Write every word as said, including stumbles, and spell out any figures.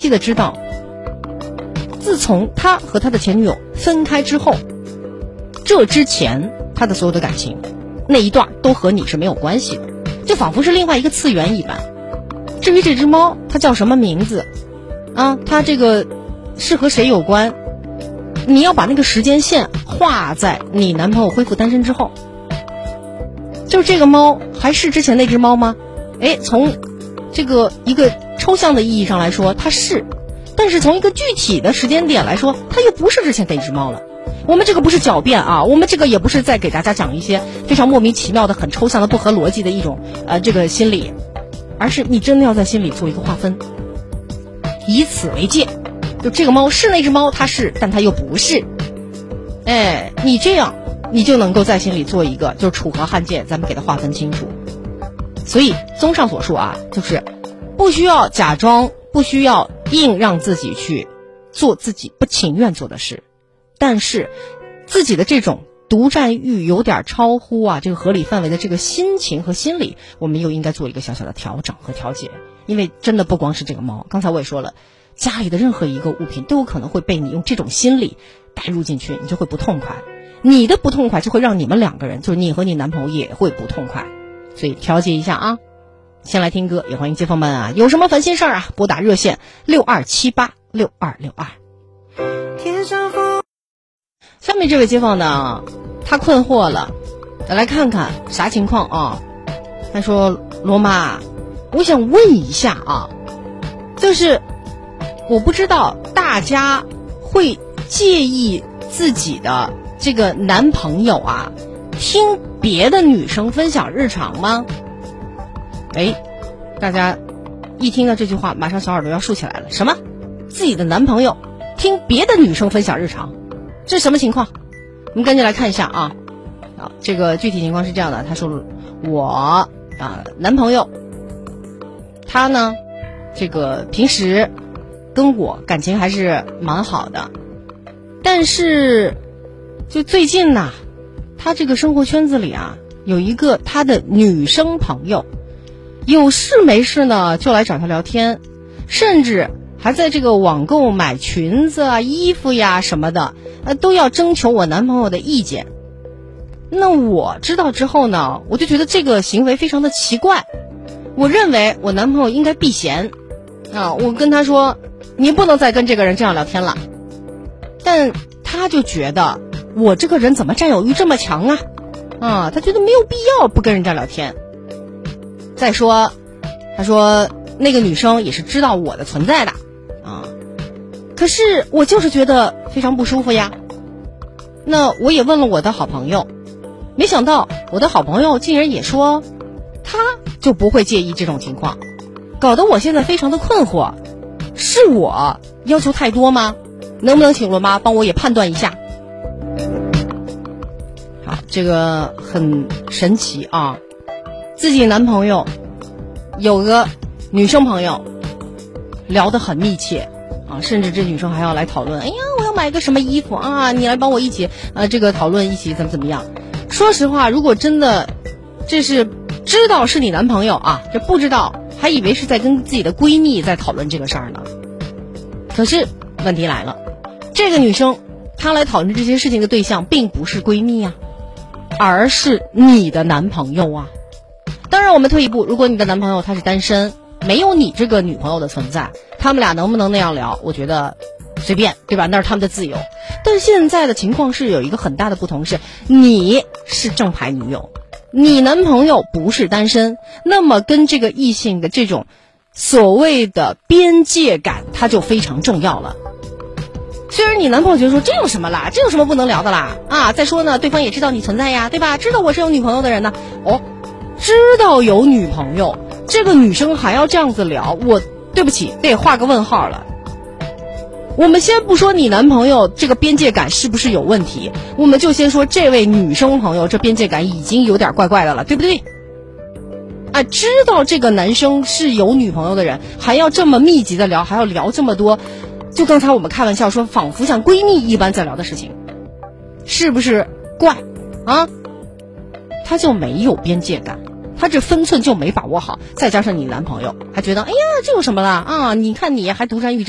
晰的知道，自从他和他的前女友分开之后，这之前他的所有的感情那一段都和你是没有关系的，就仿佛是另外一个次元一般。至于这只猫它叫什么名字啊，它这个是和谁有关，你要把那个时间线画在你男朋友恢复单身之后。就这个猫还是之前那只猫吗？诶，从这个一个抽象的意义上来说它是，但是从一个具体的时间点来说它又不是之前那只猫了。我们这个不是狡辩啊，我们这个也不是在给大家讲一些非常莫名其妙的很抽象的不合逻辑的一种呃这个心理，而是你真的要在心里做一个划分，以此为界，就这个猫是那只猫它是，但它又不是。哎，你这样你就能够在心里做一个就是楚河汉界，咱们给它划分清楚。所以综上所述啊，就是不需要假装，不需要硬让自己去做自己不情愿做的事，但是自己的这种独占欲有点超乎啊这个合理范围的这个心情和心理，我们又应该做一个小小的调整和调节。因为真的不光是这个猫，刚才我也说了，家里的任何一个物品都有可能会被你用这种心理带入进去，你就会不痛快，你的不痛快就会让你们两个人，就是你和你男朋友也会不痛快，所以调节一下啊。先来听歌，也欢迎街坊们啊，有什么烦心事儿啊，拨打热线六二七八六二六二。下面这位街坊呢，他困惑了，来看看啥情况啊？他说：“罗妈，我想问一下啊，就是我不知道大家会介意自己的这个男朋友啊，听别的女生分享日常吗？”哎，大家一听到这句话，马上小耳朵要竖起来了。什么？自己的男朋友听别的女生分享日常？这是什么情况？我们赶紧来看一下啊！啊，这个具体情况是这样的，他说我啊男朋友，他呢，这个平时跟我感情还是蛮好的，但是就最近呢，他这个生活圈子里啊，有一个他的女生朋友，有事没事呢就来找他聊天，甚至还在这个网购买裙子啊、衣服呀什么的，呃，都要征求我男朋友的意见。那我知道之后呢，我就觉得这个行为非常的奇怪。我认为我男朋友应该避嫌啊，我跟他说，你不能再跟这个人这样聊天了。但他就觉得我这个人怎么占有欲这么强啊？啊，他觉得没有必要不跟人家聊天。再说，他说那个女生也是知道我的存在的。可是我就是觉得非常不舒服呀。那我也问了我的好朋友，没想到我的好朋友竟然也说他就不会介意这种情况，搞得我现在非常的困惑。是我要求太多吗？能不能请罗妈帮我也判断一下？好，这个很神奇啊，自己男朋友有个女生朋友聊得很密切啊，甚至这女生还要来讨论，哎呀，我要买个什么衣服啊，你来帮我一起呃这个讨论，一起怎么怎么样。说实话，如果真的这是知道是你男朋友啊，这不知道还以为是在跟自己的闺蜜在讨论这个事儿呢。可是问题来了，这个女生她来讨论这些事情的对象并不是闺蜜啊，而是你的男朋友啊。当然我们退一步，如果你的男朋友他是单身，没有你这个女朋友的存在，他们俩能不能那样聊，我觉得随便，对吧？那是他们的自由。但是现在的情况是有一个很大的不同，是你是正牌女友，你男朋友不是单身，那么跟这个异性的这种所谓的边界感它就非常重要了。虽然你男朋友觉得说这有什么啦，这有什么不能聊的啦啊，再说呢对方也知道你存在呀，对吧？知道我是有女朋友的人呢。哦，知道有女朋友，这个女生还要这样子聊，我对不起得画个问号了。我们先不说你男朋友这个边界感是不是有问题，我们就先说这位女生朋友这边界感已经有点怪怪的了，对不对？啊，知道这个男生是有女朋友的人，还要这么密集的聊，还要聊这么多，就刚才我们开玩笑说仿佛像闺蜜一般在聊的事情，是不是怪啊？他就没有边界感，他这分寸就没把握好，再加上你男朋友还觉得哎呀这有什么啦啊，你看你还独占欲